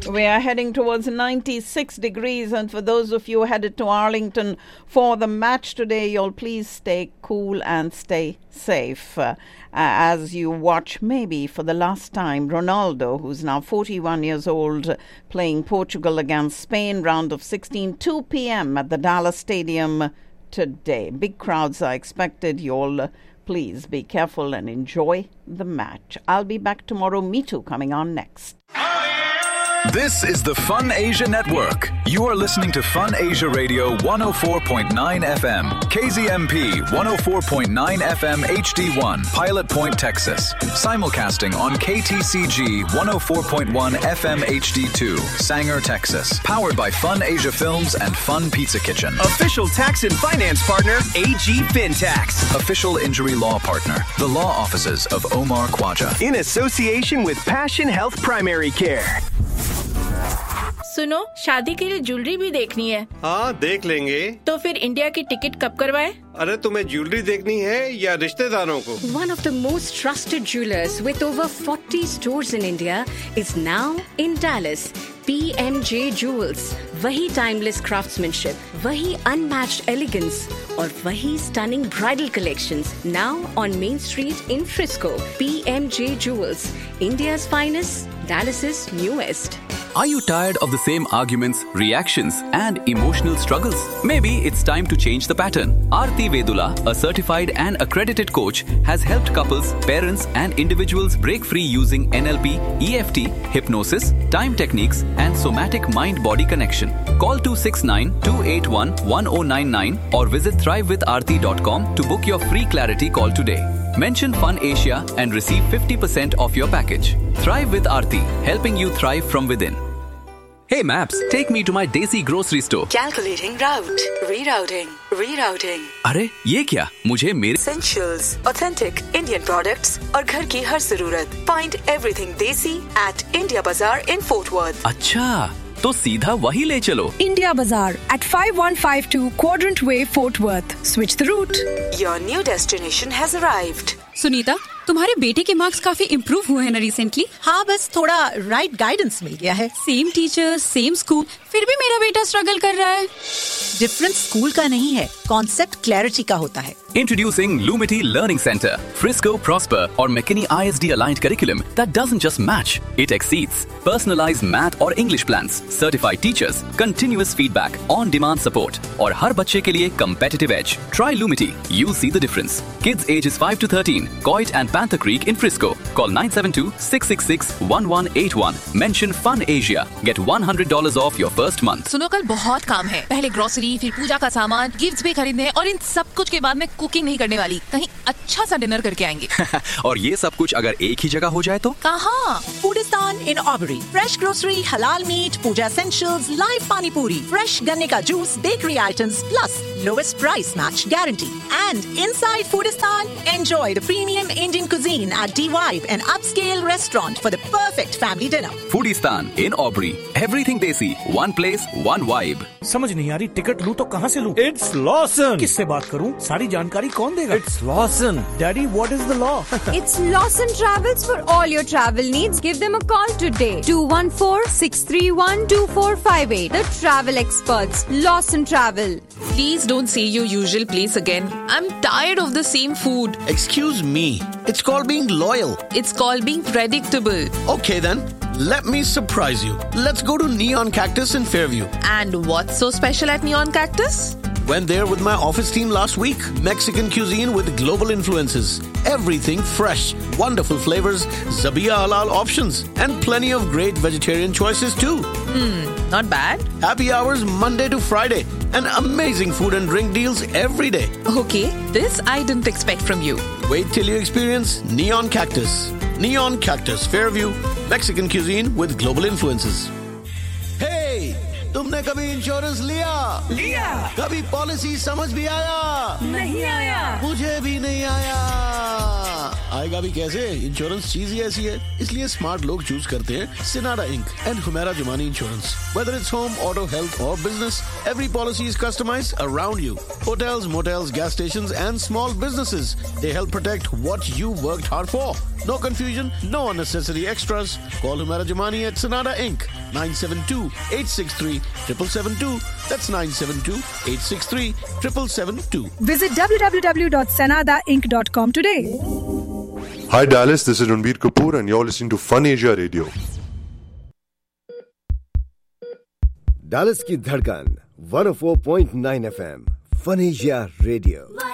We are heading towards 96 degrees, and for those of you headed to Arlington for the match today, you'll please stay cool and stay safe as you watch, maybe for the last time, Ronaldo, who's now 41 years old, playing Portugal against Spain, round of 16, 2 p.m. at the Dallas Stadium today. Big crowds are expected. You'll please be careful and enjoy the match. I'll be back tomorrow. Me Too coming on next. This is the Fun Asia Network. You are listening to Fun Asia Radio 104.9 FM, KZMP 104.9 FM HD1, Pilot Point, Texas. Simulcasting on KTCG 104.1 FM HD2, Sanger, Texas. Powered by Fun Asia Films and Fun Pizza Kitchen. Official tax and finance partner, AG FinTax. Official injury law partner, the law offices of Omar Khwaja. In association with Passion Health Primary Care. सुनो, शादी के लिए jewellery भी देखनी है। हाँ, देख लेंगे। तो फिर इंडिया की टिकट कब करवाए? अरे तुम्हें ज्वेलरी देखनी है या रिश्तेदारों को? One of the most trusted jewelers with over 40 stores in India is now in Dallas. PMJ Jewels. वही timeless craftsmanship, वही unmatched elegance और वही stunning bridal collections now on Main Street in Frisco. PMJ Jewels, India's finest, Dallas's newest. Are you tired of the same arguments, reactions, and emotional struggles? Maybe it's time to change the pattern. Aarti Vedula, a certified and accredited coach, has helped couples, parents, and individuals break free using NLP, EFT, hypnosis, time techniques, and somatic mind-body connection. Call 269-281-1099 or visit thrivewitharti.com to book your free clarity call today. Mention Fun Asia and receive 50% off your package. Thrive with Aarti, helping you thrive from within. Hey Maps, take me to my Desi grocery store. Calculating route. Rerouting. अरे ये क्या? मुझे मेरे Essentials, authentic Indian products और घर की हर जरूरत. Find everything Desi at India Bazaar in Fort Worth. अच्छा, तो सीधा वही ले चलो. India Bazaar at 5152 Quadrant Way, Fort Worth. Switch the route. Your new destination has arrived. Sunita, तुम्हारे बेटे के मार्क्स काफी इम्प्रूव हुए हैं ना रिसेंटली? हाँ, बस थोड़ा राइट गाइडेंस मिल गया है। सेम टीचर, सेम स्कूल, फिर भी मेरा बेटा स्ट्रगल कर रहा है। डिफरेंस स्कूल का नहीं है, कॉन्सेप्ट क्लैरिटी का होता है। Introducing Lumity Learning Center, Frisco, Prosper or McKinney ISD aligned curriculum that doesn't just match, it exceeds. Personalized math or English plans, certified teachers, continuous feedback, on-demand support और हर बच्चे के लिए competitive edge. Try Lumity, you'll see the difference. Kids ages 5 to 13, Coit and Panther Creek in Frisco. Call 972-666-1181. Mention Fun Asia. Get $100 off your first month. सुनो, कल बहुत काम है। पहले ग्रोसरी, फिर पूजा का सामान, गिफ्ट्स भी खरीदने और इन सब कुछ के बाद में कुकिंग नहीं करने वाली। कहीं अच्छा सा डिनर करके आएंगे। और ये सब कुछ अगर एक ही जगह हो जाए तो? कहाँ? Foodistan in Aubrey. Fresh grocery, halal meat, puja essentials, live pani puri, fresh ganne ka juice, bakery items, plus lowest price match guarantee. And inside Foodistan, enjoy the premium Indian cuisine at D-Vibe, an upscale restaurant for the perfect family dinner. Foodistan in Aubrey. Everything Desi. One place, one vibe. समझ नहीं आ रही, ticket लूं तो कहाँ से लूं? It's Lawson. किससे बात करूं? सारी जानकारी कौन देगा? It's Lawson. Daddy, what is the law? It's Lawson Travels for all your travel needs. Give them a call today. 214-631-2458. The travel experts. Lawson Travel. Please don't say your usual place again. I'm tired of the same food. Excuse me. It's called being loyal. It's called being predictable. Okay then. Let me surprise you. Let's go to Neon Cactus in Fairview. And what's so special at Neon Cactus? Went there with my office team last week. Mexican cuisine with global influences. Everything fresh, wonderful flavors, Zabiya halal options, and plenty of great vegetarian choices too. Not bad. Happy hours Monday to Friday, and amazing food and drink deals every day. Okay, this I didn't expect from you. Wait till you experience Neon Cactus. Neon Cactus, Fairview, Mexican cuisine with global influences. Hey! तुमने कभी insurance लिया? कभी policy समझ भी आया? नहीं आया। मुझे भी नहीं आया। आएगा भी कैसे? इंश्योरेंस चीज ही ऐसी है, इसलिए स्मार्ट लोग चूज करते हैं Sinada Inc. and Humera Jumani Insurance. Whether it's home, auto, health or business, every policy is customized around you. Hotels, motels, gas stations and small businesses. They help protect what you worked hard for. No confusion, no unnecessary extras. Call Humera Jumani at Sinada Inc. 972-863-7772. That's 972-863-7772. Visit www.sanadainc.com today. Hi Dallas, this is Ranbir Kapoor and you're listening to Fun Asia Radio. Dallas की धड़कन 104.9 FM Fun Asia Radio.